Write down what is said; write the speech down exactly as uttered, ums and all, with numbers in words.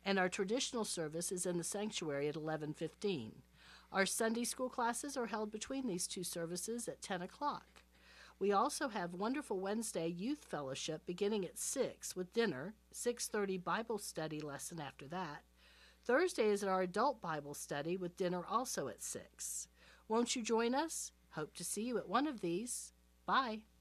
and our traditional service is in the sanctuary at eleven fifteen. Our Sunday school classes are held between these two services at ten o'clock. We also have wonderful Wednesday youth fellowship beginning at six with dinner, six thirty Bible study lesson after that. Thursday is our adult Bible study with dinner also at six. Won't you join us? Hope to see you at one of these. Bye.